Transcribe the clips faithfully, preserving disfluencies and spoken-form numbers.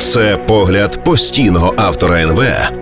Це погляд постійного автора ен ве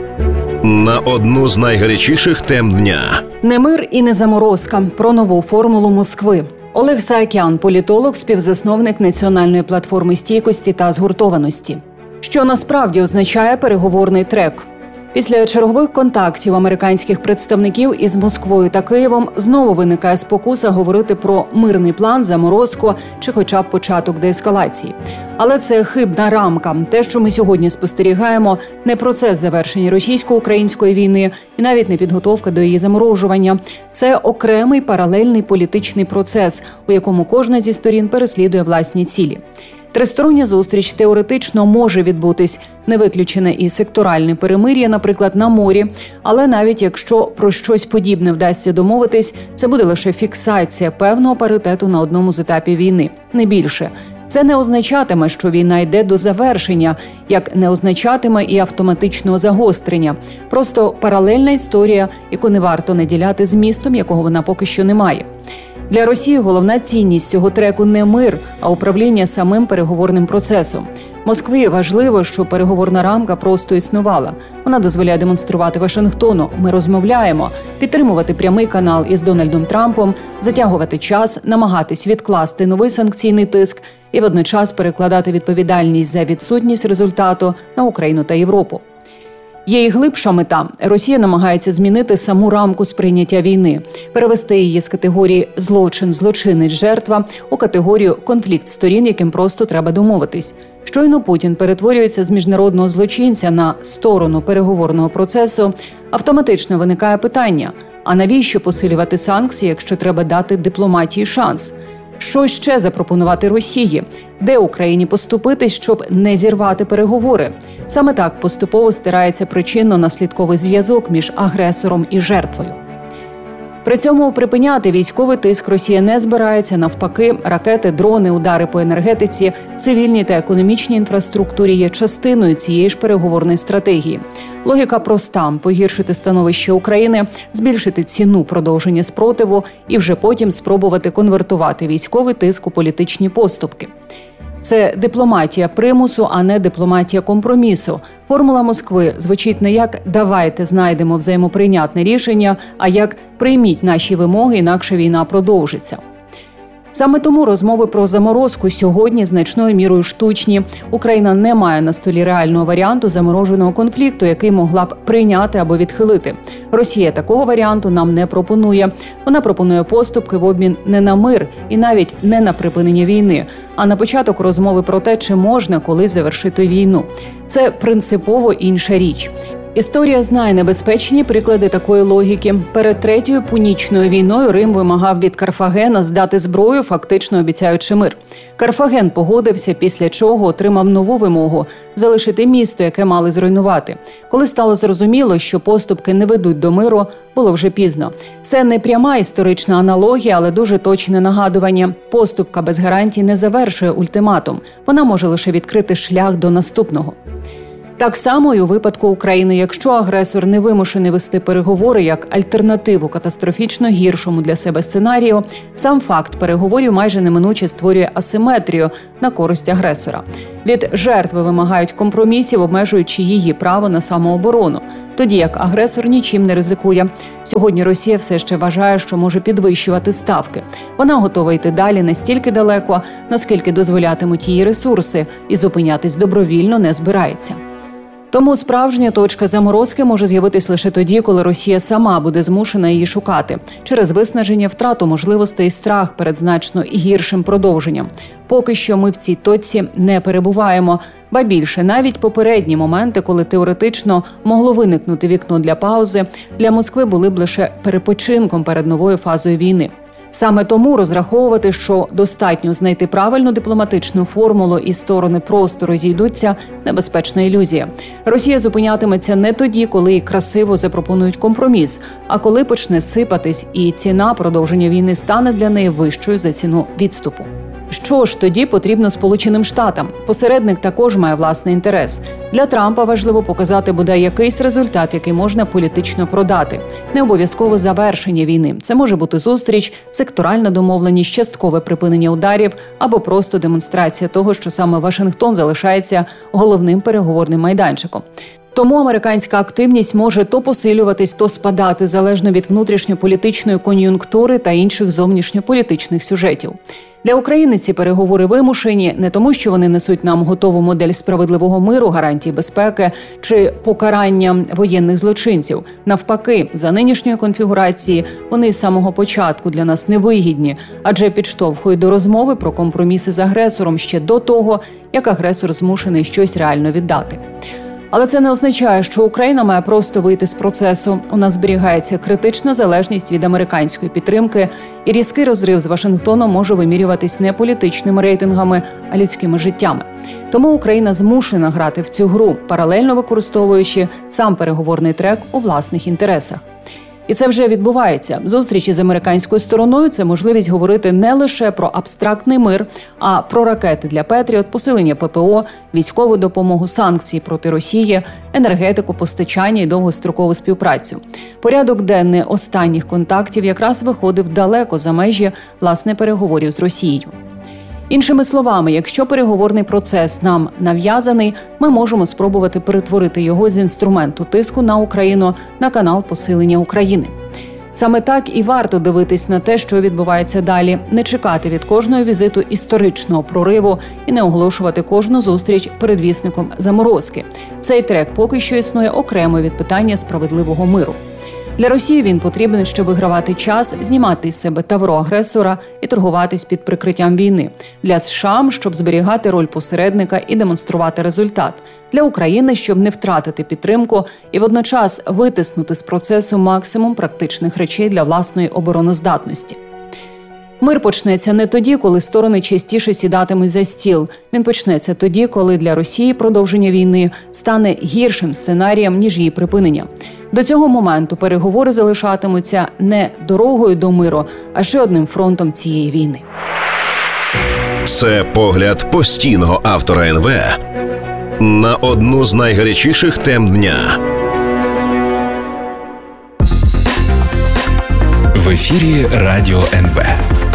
на одну з найгарячіших тем дня. Не мир і не заморозка. Про нову формулу Москви. Олег Саакян, політолог, співзасновник Національної платформи стійкості та згуртованості. Що насправді означає переговорний трек? Після чергових контактів американських представників із Москвою та Києвом знову виникає спокуса говорити про мирний план, заморозку чи хоча б початок деескалації. Але це хибна рамка. Те, що ми сьогодні спостерігаємо, не процес завершення російсько-української війни і навіть не підготовка до її заморожування. Це окремий паралельний політичний процес, у якому кожна зі сторін переслідує власні цілі. Тристороння зустріч теоретично може відбутись, не виключене і секторальне перемир'я, наприклад, на морі. Але навіть якщо про щось подібне вдасться домовитись, це буде лише фіксація певного паритету на одному з етапів війни, не більше. Це не означатиме, що війна йде до завершення, як не означатиме і автоматичного загострення. Просто паралельна історія, яку не варто наділяти змістом, якого вона поки що не має. Для Росії головна цінність цього треку не мир, а управління самим переговорним процесом. Москві важливо, що переговорна рамка просто існувала. Вона дозволяє демонструвати Вашингтону «ми розмовляємо», підтримувати прямий канал із Дональдом Трампом, затягувати час, намагатись відкласти новий санкційний тиск і водночас перекладати відповідальність за відсутність результату на Україну та Європу. Є і глибша мета. Росія намагається змінити саму рамку сприйняття війни, перевести її з категорії «злочин, злочинець, жертва» у категорію «конфлікт сторін, яким просто треба домовитись». Щойно Путін перетворюється з міжнародного злочинця на сторону переговорного процесу, автоматично виникає питання – а навіщо посилювати санкції, якщо треба дати дипломатії шанс? Що ще запропонувати Росії? Де Україні поступитись, щоб не зірвати переговори? Саме так поступово стирається причинно-наслідковий зв'язок між агресором і жертвою. При цьому припиняти військовий тиск Росія не збирається. Навпаки, ракети, дрони, удари по енергетиці, цивільній та економічній інфраструктурі є частиною цієї ж переговорної стратегії. Логіка проста – погіршити становище України, збільшити ціну продовження спротиву і вже потім спробувати конвертувати військовий тиск у політичні поступки. Це дипломатія примусу, а не дипломатія компромісу. Формула Москви звучить не як «давайте знайдемо взаємоприйнятне рішення», а як «прийміть наші вимоги, інакше війна продовжиться». Саме тому розмови про заморозку сьогодні значною мірою штучні. Україна не має на столі реального варіанту замороженого конфлікту, який могла б прийняти або відхилити. Росія такого варіанту нам не пропонує. Вона пропонує поступки в обмін не на мир і навіть не на припинення війни, а на початок розмови про те, чи можна колись завершити війну. Це принципово інша річ. Історія знає небезпечні приклади такої логіки. Перед Третьою Пунічною війною Рим вимагав від Карфагена здати зброю, фактично обіцяючи мир. Карфаген погодився, після чого отримав нову вимогу – залишити місто, яке мали зруйнувати. Коли стало зрозуміло, що поступки не ведуть до миру, було вже пізно. Це не пряма історична аналогія, але дуже точне нагадування. Поступка без гарантій не завершує ультиматум. Вона може лише відкрити шлях до наступного. Так само і у випадку України, якщо агресор не вимушений вести переговори як альтернативу катастрофічно гіршому для себе сценарію, сам факт переговорів майже неминуче створює асиметрію на користь агресора. Від жертви вимагають компромісів, обмежуючи її право на самооборону, тоді як агресор нічим не ризикує. Сьогодні Росія все ще вважає, що може підвищувати ставки. Вона готова йти далі настільки далеко, наскільки дозволятимуть її ресурси, і зупинятись добровільно не збирається. Тому справжня точка заморозки може з'явитись лише тоді, коли Росія сама буде змушена її шукати, через виснаження, втрату можливостей і страх перед значно гіршим продовженням. Поки що ми в цій точці не перебуваємо. Ба більше, навіть попередні моменти, коли теоретично могло виникнути вікно для паузи, для Москви були б лише перепочинком перед новою фазою війни. Саме тому розраховувати, що достатньо знайти правильну дипломатичну формулу і сторони просто розійдуться – небезпечна ілюзія. Росія зупинятиметься не тоді, коли їй красиво запропонують компроміс, а коли почне сипатись і ціна продовження війни стане для неї вищою за ціну відступу. Що ж тоді потрібно Сполученим Штатам? Посередник також має власний інтерес. Для Трампа важливо показати бодай якийсь результат, який можна політично продати. Не обов'язково завершення війни. Це може бути зустріч, секторальна домовленість, часткове припинення ударів або просто демонстрація того, що саме Вашингтон залишається головним переговорним майданчиком. Тому американська активність може то посилюватись, то спадати, залежно від внутрішньополітичної кон'юнктури та інших зовнішньополітичних сюжетів. Для України ці переговори вимушені не тому, що вони несуть нам готову модель справедливого миру, гарантії безпеки чи покарання воєнних злочинців. Навпаки, за нинішньої конфігурації вони з самого початку для нас невигідні, адже підштовхують до розмови про компроміси з агресором ще до того, як агресор змушений щось реально віддати. Але це не означає, що Україна має просто вийти з процесу. У нас зберігається критична залежність від американської підтримки, і різкий розрив з Вашингтоном може вимірюватись не політичними рейтингами, а людськими життями. Тому Україна змушена грати в цю гру, паралельно використовуючи сам переговорний трек у власних інтересах. І це вже відбувається. Зустрічі з американською стороною – це можливість говорити не лише про абстрактний мир, а про ракети для Петріот, посилення ППО, військову допомогу, санкції проти Росії, енергетику, постачання і довгострокову співпрацю. Порядок денний останніх контактів якраз виходив далеко за межі, власне, переговорів з Росією. Іншими словами, якщо переговорний процес нам нав'язаний, ми можемо спробувати перетворити його з інструменту тиску на Україну на канал посилення України. Саме так і варто дивитись на те, що відбувається далі, не чекати від кожного візиту історичного прориву і не оголошувати кожну зустріч передвісником заморозки. Цей трек поки що існує окремо від питання справедливого миру. Для Росії він потрібен, щоб вигравати час, знімати з себе тавро агресора і торгуватись під прикриттям війни. Для США, щоб зберігати роль посередника і демонструвати результат. Для України, щоб не втратити підтримку і водночас витиснути з процесу максимум практичних речей для власної обороноздатності. Мир почнеться не тоді, коли сторони частіше сідатимуть за стіл. Він почнеться тоді, коли для Росії продовження війни стане гіршим сценарієм, ніж її припинення. До цього моменту переговори залишатимуться не дорогою до миру, а ще одним фронтом цієї війни. Це погляд постійного автора ен ве на одну з найгарячіших тем дня. В ефірі Радіо ен ве.